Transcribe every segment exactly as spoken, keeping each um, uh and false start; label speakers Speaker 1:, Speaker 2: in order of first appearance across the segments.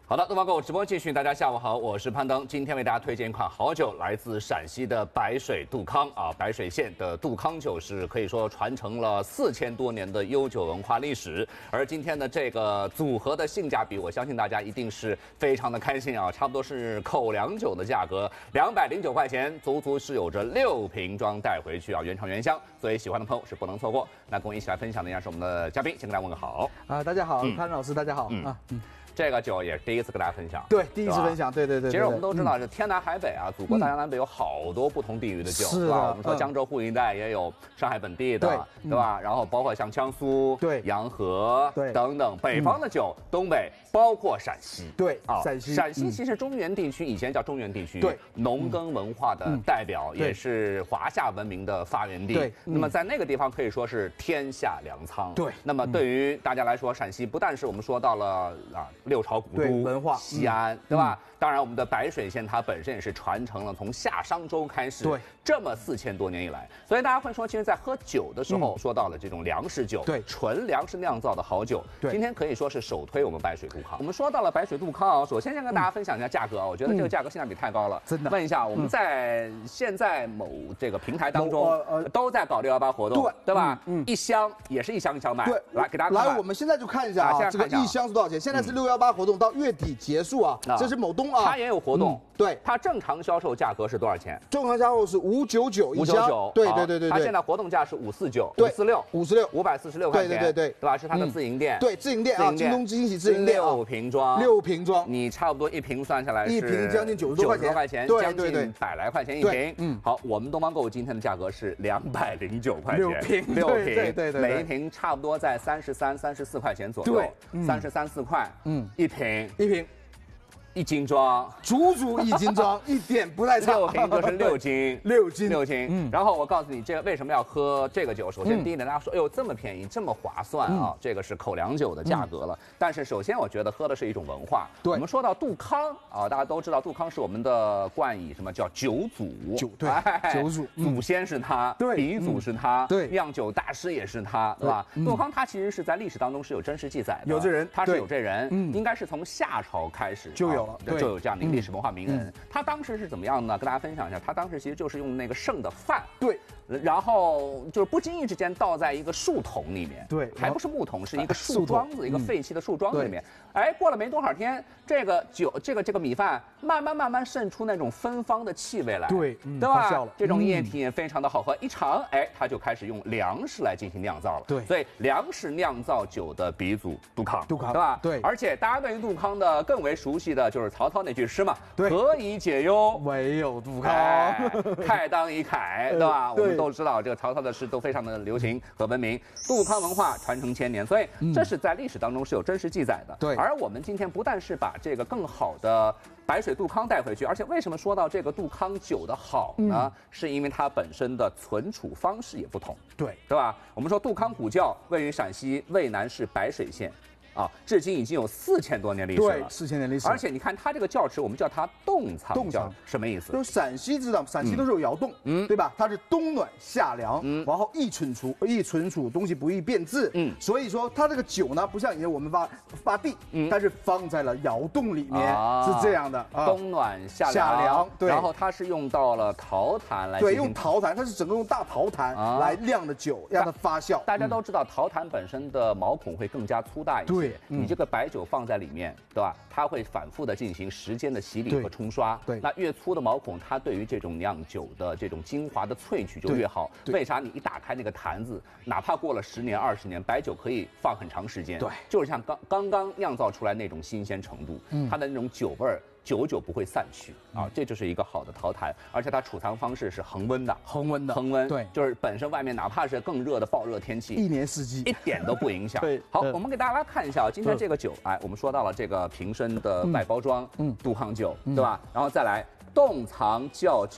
Speaker 1: 好的，东方购物直播继续，大家下午好，我是攀登。今天为大家推荐一款好酒，来自陕西的白水杜康啊，白水县的杜康酒是可以说传承了四千多年的悠久文化历史。而今天的这个组合的性价比，我相信大家一定是非常的开心啊，差不多是口粮酒的价格，两百零九块钱，足足是有着六瓶装带回去啊，原厂原香。所以喜欢的朋友是不能错过。那跟我一起来分享的依然是我们的嘉宾，先跟大家问个好
Speaker 2: 啊、呃，大家好，嗯、潘老师，大家好、嗯、啊。嗯。
Speaker 1: 这个酒也是第一次跟大家分享，
Speaker 2: 对，第一次分享，对对对。
Speaker 1: 其实我们都知道，这天南海北啊，祖国大江南北有好多不同地域的酒，是吧？我们说江浙沪一带也有上海本地的，对吧？然后包括像江苏、对洋河等等，北方的酒，东北包括陕西，
Speaker 2: 对啊，陕西，
Speaker 1: 陕西其实中原地区以前叫中原地区，对，农耕文化的代表，也是华夏文明的发源地。对，那么在那个地方可以说是天下粮仓。对，那么对于大家来说，陕西不但是我们说到了啊。六朝古都
Speaker 2: 文化
Speaker 1: 西安，嗯、对吧？嗯、当然，我们的白水县它本身也是传承了从夏商周开始，对，这么四千多年以来。所以大家会说，其实，在喝酒的时候，嗯、说到了这种粮食酒，对，纯粮食酿造的好酒，对，今天可以说是首推我们白水杜康。我们说到了白水杜康啊，首先先跟大家分享一下价格啊，我觉得这个价格性价比太高了，真的。问一下，我们在现在某这个平台当中，呃，都在搞六幺八活动，对，对吧？嗯，一箱也是一箱一箱卖，对，
Speaker 2: 来给大家看。来，我们现在就看一下啊，这个一箱是多少钱？现在是六幺八活动到月底结束啊，这是某东啊，
Speaker 1: 它也有活动，
Speaker 2: 嗯、对，
Speaker 1: 它正常销售价格是多少钱？
Speaker 2: 正常销售是五九九一箱，对对对对，
Speaker 1: 它现在活动价是五四九，五四六，
Speaker 2: 五四六，
Speaker 1: 五百四十六块钱，
Speaker 2: 对对对对，
Speaker 1: 对吧？是它的自营店，
Speaker 2: 对自营店啊，京东惊喜自营店，
Speaker 1: 六瓶装，
Speaker 2: 六瓶装，
Speaker 1: 你差不多一瓶算下来是
Speaker 2: 一瓶将近九十多块钱，
Speaker 1: 块钱，将近百来块钱一瓶。嗯，好，我们东方购物今天的价格是两百零九块钱，
Speaker 2: 六瓶，
Speaker 1: 六瓶，
Speaker 2: 对对对，
Speaker 1: 每一瓶差不多在三十三、三十四块钱左右，对，三十三四块，嗯，一瓶，
Speaker 2: 一瓶。
Speaker 1: 一斤装，
Speaker 2: 足足一斤装，一点不带差。
Speaker 1: 六瓶就是六斤，
Speaker 2: 六斤，
Speaker 1: 六斤。嗯，然后我告诉你，这个为什么要喝这个酒？首先，第一点，大家说，哎呦，这么便宜，这么划算啊！这个是口粮酒的价格了。但是，首先我觉得喝的是一种文化。对，我们说到杜康啊，大家都知道，杜康是我们的冠以，什么叫酒祖？
Speaker 2: 酒对，酒祖，
Speaker 1: 祖先是他，对，鼻祖是他，
Speaker 2: 对，
Speaker 1: 酿酒大师也是他，对吧？杜康他其实是在历史当中是有真实记载的，
Speaker 2: 有这人，
Speaker 1: 他是有这人，应该是从夏朝开始
Speaker 2: 就有了，
Speaker 1: 就有这样的。历史文化名人，嗯、他当时是怎么样呢？跟大家分享一下，他当时其实就是用那个剩的饭，对，然后就是不经意之间倒在一个树桶里面，对，还不是木桶，是一个树桩子，一个废弃的树桩子里面。哎，过了没多少天，这个酒，这个这个米饭慢慢慢慢渗出那种芬芳的气味来，对，嗯、对吧？这种液体也非常的好喝，一尝，哎，他就开始用粮食来进行酿造了，对，所以粮食酿造酒的鼻祖杜康，杜康，对吧？对，而且大家对于杜康的更为熟悉的就是曹操那句诗嘛，何以解忧，
Speaker 2: 唯有杜康，
Speaker 1: 哎、慨当以慨，对吧？我们都知道这个曹操的诗都非常的流行和文明，杜康文化传承千年，所以这是在历史当中是有真实记载的，对。而我们今天不但是把这个更好的白水杜康带回去，而且为什么说到这个杜康酒的好呢？嗯、是因为它本身的存储方式也不同，对，对吧？我们说杜康古窖位于陕西渭南市白水县。啊，至今已经有四千多年历史了。
Speaker 2: 对，四千年历史。
Speaker 1: 而且你看它这个窖池，我们叫它冻藏窖，什么意思？
Speaker 2: 就是陕西知道，陕西都是有窑洞，嗯，对吧？它是冬暖夏凉，嗯，然后易存储，易存储东西不易变质，嗯，所以说它这个酒呢，不像以前我们发发地，嗯，但是放在了窑洞里面，是这样的，
Speaker 1: 冬暖夏
Speaker 2: 夏凉，对。
Speaker 1: 然后它是用到了陶坛来，
Speaker 2: 对，用陶坛，它是整个用大陶坛来酿的酒，让它发酵。
Speaker 1: 大家都知道，陶坛本身的毛孔会更加粗大一些。对。你这个白酒放在里面，对吧？它会反复的进行时间的洗礼和冲刷。对，那越粗的毛孔，它对于这种酿酒的这种精华的萃取就越好。为啥？你一打开那个坛子，哪怕过了十年、二十年，白酒可以放很长时间。对，就是像刚刚刚酿造出来那种新鲜程度，嗯、它的那种酒味儿。久久不会散去啊，这就是一个好的陶坛，而且它储藏方式是恒温的，
Speaker 2: 恒温的，
Speaker 1: 恒温，对，就是本身外面哪怕是更热的暴热天气，
Speaker 2: 一年四季
Speaker 1: 一点都不影响。对，好，我们给大家来看一下啊，今天这个酒，哎，我们说到了这个瓶身的外包装，嗯，杜康酒，对吧？然后再来冻藏窖酒。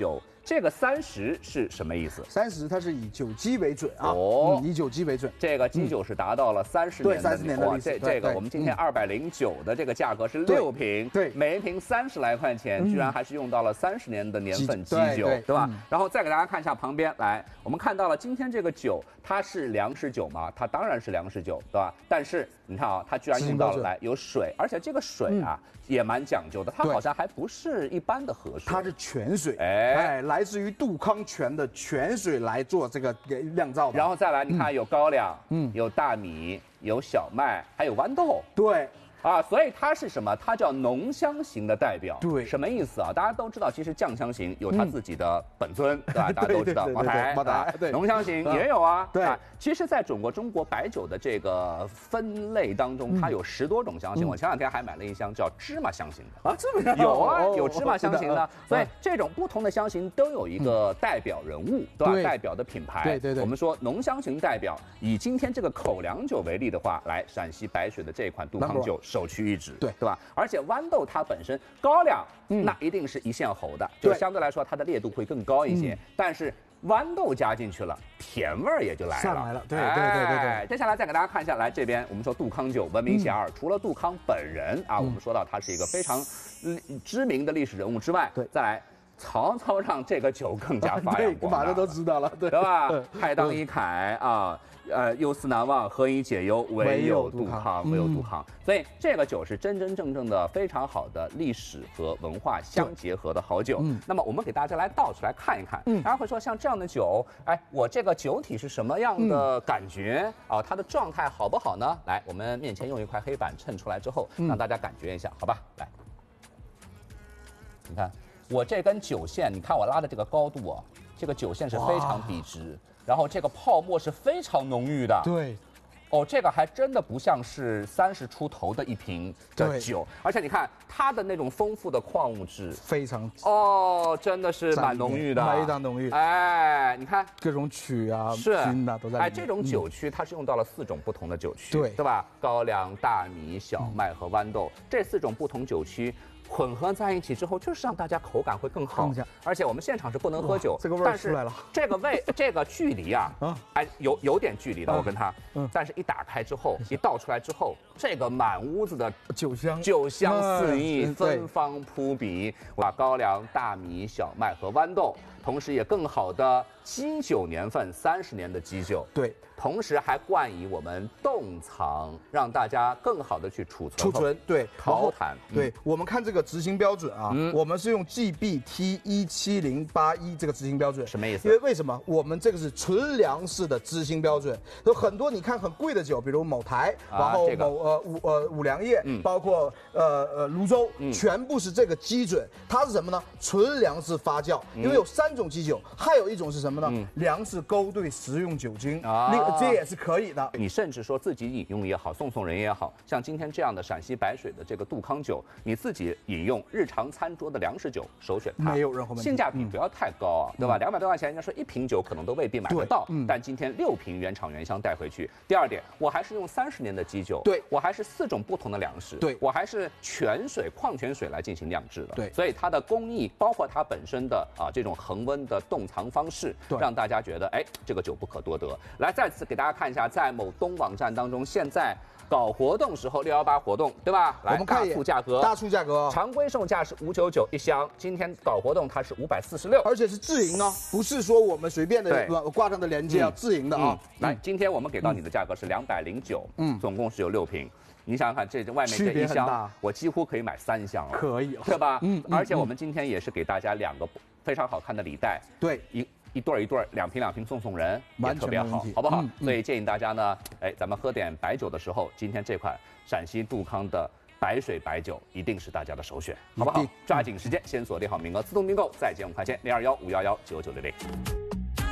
Speaker 1: 这个三十是什么意思？
Speaker 2: 三十它是以酒基为准啊，哦，以酒基为准。
Speaker 1: 这个基酒是达到了三十年的，
Speaker 2: 对，三十年的历史。
Speaker 1: 这这个我们今天二百零九的这个价格是六瓶，
Speaker 2: 对，
Speaker 1: 每一瓶三十来块钱，居然还是用到了三十年的年份基酒，对吧？然后再给大家看一下旁边，来，我们看到了今天这个酒，它是粮食酒吗？它当然是粮食酒，对吧？但是你看啊，它居然用到了来有水，而且这个水啊也蛮讲究的，它好像还不是一般的河水，
Speaker 2: 它是泉水，哎，来自于杜康泉的泉水来做这个给酿造的。
Speaker 1: 然后再来，你看有高粱，嗯，有大米，有小麦，还有豌豆，
Speaker 2: 对。
Speaker 1: 啊，所以它是什么？它叫浓香型的代表。
Speaker 2: 对，
Speaker 1: 什么意思啊？大家都知道，其实酱香型有它自己的本尊，对吧？大家都知道，茅台，
Speaker 2: 茅台，对，
Speaker 1: 浓香型也有啊。
Speaker 2: 对，
Speaker 1: 其实，在中国中国白酒的这个分类当中，它有十多种香型。我前两天还买了一箱叫芝麻香型的
Speaker 2: 啊，这么
Speaker 1: 有啊，有芝麻香型的。所以这种不同的香型都有一个代表人物，对吧？代表的品牌。
Speaker 2: 对对对。
Speaker 1: 我们说浓香型代表，以今天这个口粮酒为例的话，来陕西白水的这款杜康酒首屈一指。
Speaker 2: 对。
Speaker 1: 对吧？而且豌豆它本身高粱，嗯、那一定是一线喉的，就相对来说它的烈度会更高一些。嗯、但是豌豆加进去了，甜味儿也就来了。
Speaker 2: 上来了，对对对对对。
Speaker 1: 接下来再给大家看一下，来这边我们说杜康酒闻名遐迩，嗯、除了杜康本人啊，嗯、我们说到他是一个非常知名的历史人物之外，
Speaker 2: 对，
Speaker 1: 再来。曹操让这个酒更加发扬光大，
Speaker 2: 马上都知道了，对
Speaker 1: 对吧？太当以慨啊，呃，忧思难忘，何以解忧？唯有杜康，唯有杜康。所以这个酒是真真正正的非常好的历史和文化相结合的好酒。那么我们给大家来倒出来看一看，大家会说像这样的酒，哎，我这个酒体是什么样的感觉啊？它的状态好不好呢？来，我们面前用一块黑板衬出来之后，让大家感觉一下，好吧？来，你看。我这根酒线，你看我拉的这个高度啊，这个酒线是非常笔直，然后这个泡沫是非常浓郁的。
Speaker 2: 对，
Speaker 1: 哦，这个还真的不像是三十出头的一瓶的酒，而且你看它的那种丰富的矿物质，
Speaker 2: 非常
Speaker 1: 哦，真的是蛮浓郁的，
Speaker 2: 非常浓郁。
Speaker 1: 哎，你看
Speaker 2: 各种曲啊、
Speaker 1: 是
Speaker 2: 菌啊都在里面。
Speaker 1: 哎，这种酒曲它是用到了四种不同的酒曲，
Speaker 2: 对
Speaker 1: 对吧？高粱、大米、小麦和豌豆这四种不同酒曲。混合在一起之后，就是让大家口感会更好，而且我们现场是不能喝酒，
Speaker 2: 这个味儿出来了。
Speaker 1: 这个味，这个距离啊，哎，有有点距离的，我跟它，嗯，但是一打开之后，一倒出来之后，这个满屋子的
Speaker 2: 酒香，
Speaker 1: 酒香四溢，芬芳扑鼻。把高粱、大米、小麦和豌豆，同时也更好的基酒年份三十年的基酒，
Speaker 2: 对。
Speaker 1: 同时还冠以我们冻藏，让大家更好的去储存、
Speaker 2: 储存，对，
Speaker 1: 陶坛。
Speaker 2: 对，我们看这个执行标准啊，我们是用 G B T 一七零八一这个执行标准，
Speaker 1: 什么意思？
Speaker 2: 因为为什么？我们这个是纯粮食的执行标准，有很多你看很贵的酒，比如某台，然后某呃五呃五粮液，包括呃呃泸州，全部是这个基准。它是什么呢？纯粮食发酵，因为有三种基酒，还有一种是什么呢？粮食勾兑食用酒精啊。这也是可以的。
Speaker 1: 你甚至说自己饮用也好，送送人也好，像今天这样的陕西白水的这个杜康酒，你自己饮用日常餐桌的粮食酒，首选它，
Speaker 2: 没有任何问题。
Speaker 1: 性价比不要太高啊，对吧？两百多块钱，人家说一瓶酒可能都未必买得到，但今天六瓶原厂原香带回去。第二点，我还是用三十年的基酒，
Speaker 2: 对
Speaker 1: 我还是四种不同的粮食，
Speaker 2: 对
Speaker 1: 我还是泉水、矿泉水来进行酿制的，
Speaker 2: 对，
Speaker 1: 所以它的工艺，包括它本身的啊这种恒温的冻藏方式，让大家觉得哎这个酒不可多得。来，再次给大家看一下，在某东网站当中，现在搞活动时候六一八活动，对吧？来，
Speaker 2: 我们看
Speaker 1: 大促价格，
Speaker 2: 大促价格，
Speaker 1: 常规售价是五九九一箱，今天搞活动它是五百四十六，
Speaker 2: 而且是自营哦，不是说我们随便的挂上的链接啊，自营的啊。
Speaker 1: 来，今天我们给到你的价格是两百零九，嗯，总共是有六瓶。你想想看，这外面这一箱，我几乎可以买三箱了，
Speaker 2: 可以了，
Speaker 1: 对吧？嗯，而且我们今天也是给大家两个非常好看的礼袋，
Speaker 2: 对，
Speaker 1: 一。一对儿一对儿，两瓶两瓶送送人，也特别好，好不好？所以建议大家呢，哎，咱们喝点白酒的时候，今天这款陕西杜康的白水白酒一定是大家的首选，好不好？抓紧时间，先锁定好名额，自动订购，再见五块钱零二幺五幺幺九九六零。